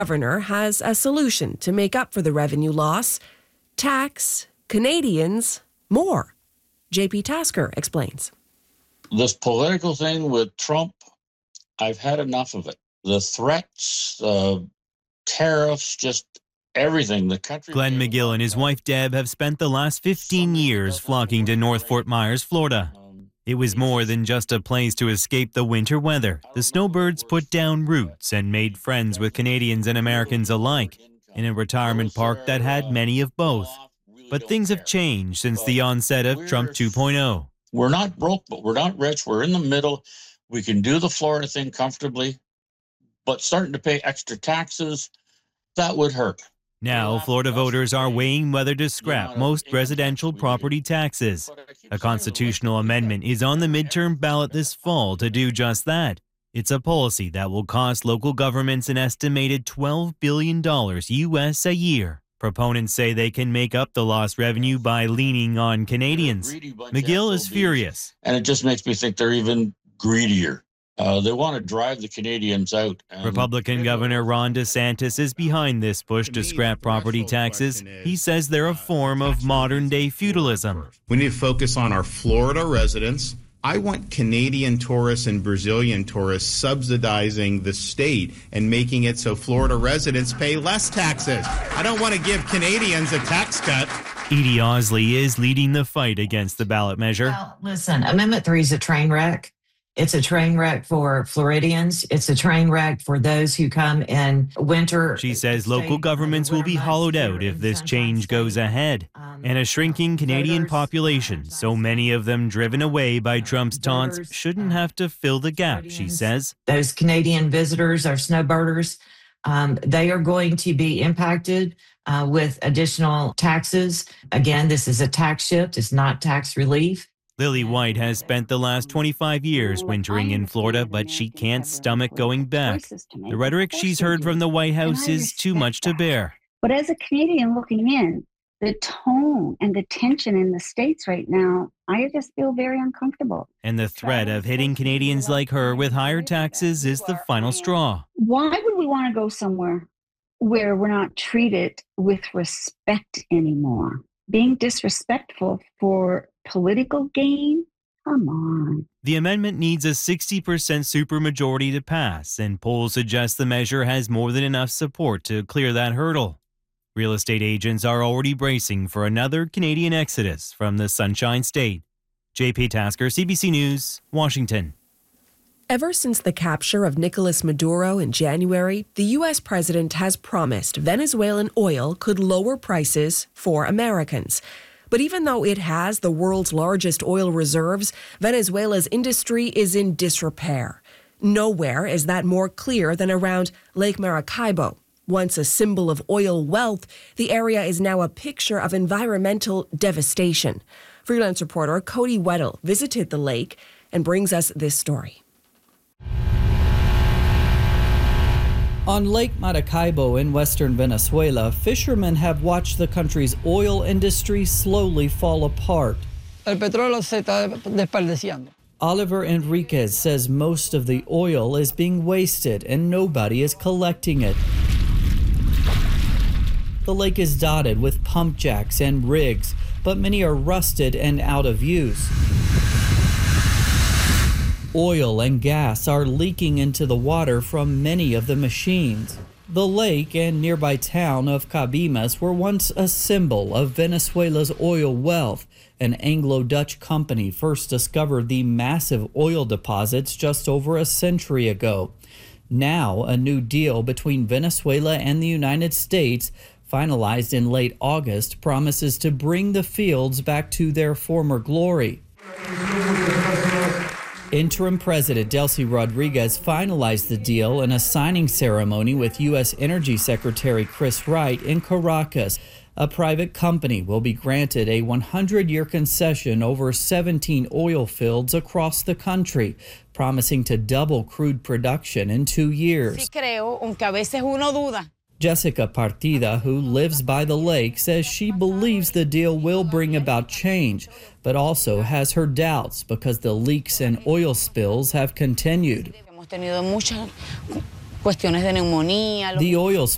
governor has a solution to make up for the revenue loss: tax Canadians more. JP Tasker explains. This political thing with Trump, I've had enough of it. The threats, tariffs, just everything. The country. Glenn McGill and his wife Deb have spent the last 15 years flocking to North Fort Myers, Florida. It was more than just a place to escape the winter weather. The snowbirds put down roots and made friends with Canadians and Americans alike in a retirement park that had many of both. But things have changed since the onset of Trump 2.0. We're not broke, but we're not rich. We're in the middle. We can do the Florida thing comfortably, but starting to pay extra taxes, that would hurt. Now, Florida voters are weighing whether to scrap most residential property taxes. A constitutional amendment is on the midterm ballot this fall to do just that. It's a policy that will cost local governments an estimated $12 billion U.S. a year. Proponents say they can make up the lost revenue by leaning on Canadians. McGill is furious. And it just makes me think they're even greedier. They want to drive the Canadians out. Republican Governor Ron DeSantis is behind this push to scrap property taxes. He says they're a form of modern-day feudalism. We need to focus on our Florida residents. I want Canadian tourists and Brazilian tourists subsidizing the state and making it so Florida residents pay less taxes. I don't want to give Canadians a tax cut. Edie Osley is leading the fight against the ballot measure. Well, listen, Amendment 3 is a train wreck. It's a train wreck for Floridians. It's a train wreck for those who come in winter. She says local governments will be hollowed out if this change goes ahead. And a shrinking Canadian population, so many of them driven away by Trump's taunts, shouldn't have to fill the gap, she says. Those Canadian visitors, our snowbirders, they are going to be impacted with additional taxes. Again, this is a tax shift. It's not tax relief. Lily White has spent the last 25 years wintering in Florida, but she can't stomach going back. The rhetoric she's heard from the White House is too much to bear. But as a Canadian looking in, the tone and the tension in the States right now, I just feel very uncomfortable. And the threat of hitting Canadians like her with higher taxes is the final straw. Why would we want to go somewhere where we're not treated with respect anymore? Being disrespectful for political gain? Come on. The amendment needs a 60% supermajority to pass, and polls suggest the measure has more than enough support to clear that hurdle. Real estate agents are already bracing for another Canadian exodus from the Sunshine State. JP Tasker, CBC News, Washington. Ever since the capture of Nicolas Maduro in January, the U.S. president has promised Venezuelan oil could lower prices for Americans. But even though it has the world's largest oil reserves, Venezuela's industry is in disrepair. Nowhere is that more clear than around Lake Maracaibo. Once a symbol of oil wealth, the area is now a picture of environmental devastation. Freelance reporter Cody Weddle visited the lake and brings us this story. On Lake Maracaibo in western Venezuela, fishermen have watched the country's oil industry slowly fall apart. Oliver Enriquez says most of the oil is being wasted and nobody is collecting it. The lake is dotted with pump jacks and rigs, but many are rusted and out of use. Oil and gas are leaking into the water from many of the machines. The lake and nearby town of Cabimas were once a symbol of Venezuela's oil wealth. An Anglo-Dutch company first discovered the massive oil deposits just over a century ago. Now, a new deal between Venezuela and the United States, finalized in late August, promises to bring the fields back to their former glory. Interim President Delcy Rodriguez finalized the deal in a signing ceremony with U.S. Energy Secretary Chris Wright in Caracas. A private company will be granted a 100-year concession over 17 oil fields across the country, promising to double crude production in 2 years. Jessica Partida, who lives by the lake, says she believes the deal will bring about change, but also has her doubts because the leaks and oil spills have continued. The oil